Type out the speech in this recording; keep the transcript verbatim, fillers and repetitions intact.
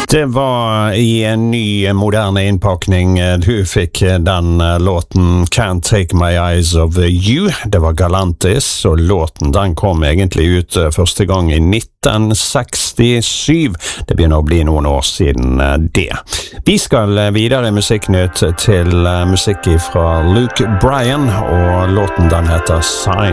Det var i en ny moderne innpakning du fikk den låten Can't Take My Eyes Off You. Det var Galantis, og låten den kom egentlig ut første gang i nitten sekstisju. Det begynner å bli noen år siden det. Vi skal videre i Musikknytt til musikk fra Luke Bryan, og låten den heter Sign.